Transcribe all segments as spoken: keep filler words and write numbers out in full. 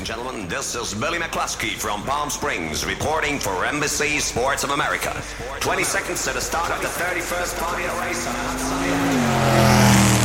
gentlemen, this is Billy McCluskey from Palm Springs reporting for N B C Sports of America. twenty seconds to the start of the thirty-first Formula race on outside.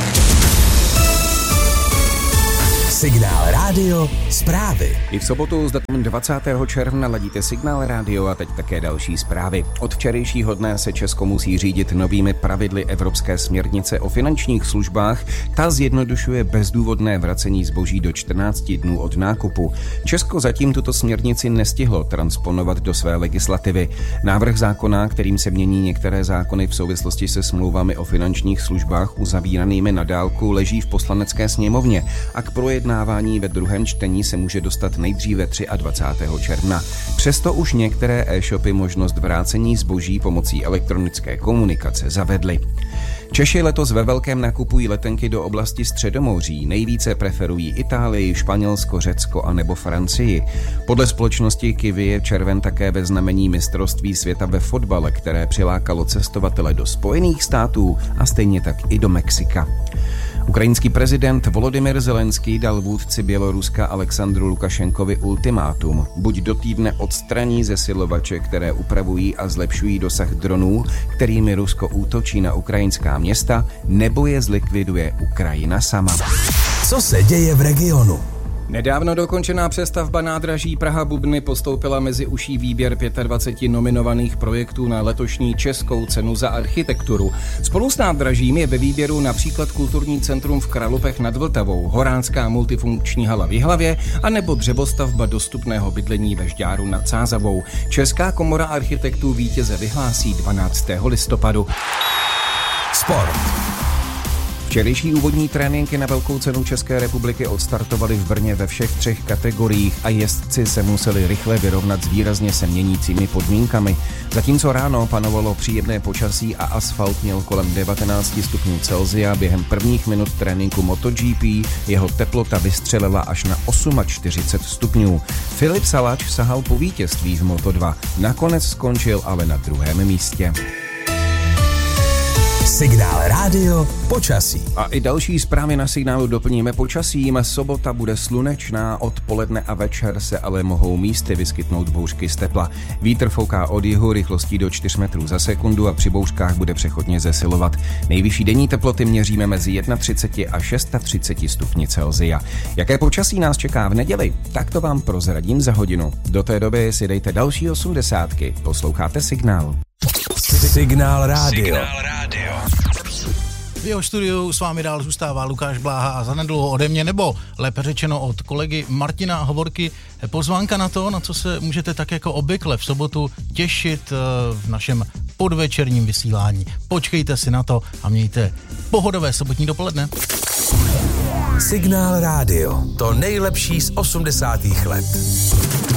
Signál rádio, zprávy. I v sobotu s datem dvacátého června ladíte Signál rádio a teď také další zprávy. Od včerejšího dne se Česko musí řídit novými pravidly Evropské směrnice o finančních službách. Ta zjednodušuje bezdůvodné vracení zboží do čtrnácti dnů od nákupu. Česko zatím tuto směrnici nestihlo transponovat do své legislativy. Návrh zákona, kterým se mění některé zákony v souvislosti se smlouvami o finančních službách uzavíranými na dálku, leží v Poslanecké sněmovně a k projednání ve druhém čtení se může dostat nejdříve dvacátého třetího června. Přesto už některé e-shopy možnost vrácení zboží pomocí elektronické komunikace zavedly. Češi letos ve velkém nakupují letenky do oblasti Středomoří. Nejvíce preferují Itálii, Španělsko, Řecko a nebo Francii. Podle společnosti Kiwi je červen také ve znamení mistrovství světa ve fotbale, které přilákalo cestovatele do Spojených států a stejně tak i do Mexika. Ukrajinský prezident Volodymyr Zelenský dal vůdci Běloruska Alexandru Lukašenkovi ultimátum. Buď do týdne odstraní zesilovače, které upravují a zlepšují dosah dronů, kterými Rusko útočí na ukrajinská města, nebo je zlikviduje Ukrajina sama. Co se děje v regionu? Nedávno dokončená přestavba nádraží Praha-Bubny postoupila mezi uší výběr dvaceti pěti nominovaných projektů na letošní českou cenu za architekturu. Spolu s nádražím je ve výběru například kulturní centrum v Kralupech nad Vltavou, horánská multifunkční hala v Jihlavě a nebo dřevostavba dostupného bydlení ve Žďáru nad Sázavou. Česká komora architektů vítěze vyhlásí dvanáctého listopadu. Sport. Včerejší úvodní tréninky na velkou cenu České republiky odstartovaly v Brně ve všech třech kategoriích a jezdci se museli rychle vyrovnat s výrazně se měnícími podmínkami. Zatímco ráno panovalo příjemné počasí a asfalt měl kolem devatenáct stupňů Celsia, během prvních minut tréninku MotoGP jeho teplota vystřelila až na čtyřicet osm stupňů. Filip Salač sahal po vítězství v Moto dva, nakonec skončil ale na druhém místě. Signál rádio, počasí. A i další zprávy na signálu doplníme počasím. Sobota bude slunečná, odpoledne a večer se ale mohou místy vyskytnout bouřky z tepla. Vítr fouká od jihu rychlostí do čtyři metrů za sekundu a při bouřkách bude přechodně zesilovat. Nejvyšší denní teploty měříme mezi třiceti jedním a třiceti šesti stupni Celsia. Jaké počasí nás čeká v neděli? Tak to vám prozradím za hodinu. Do té doby si dejte další osmdesátky. Posloucháte Signál. Signál rádio. Signál rádio. V jeho studiu s vámi dál zůstává Lukáš Bláha a zanedlouho ode mě, nebo lépe řečeno od kolegy Martina Hovorky, pozvánka na to, na co se můžete tak jako obvykle v sobotu těšit v našem podvečerním vysílání. Počkejte si na to a mějte pohodové sobotní dopoledne. Signál rádio, to nejlepší z osmdesátých let.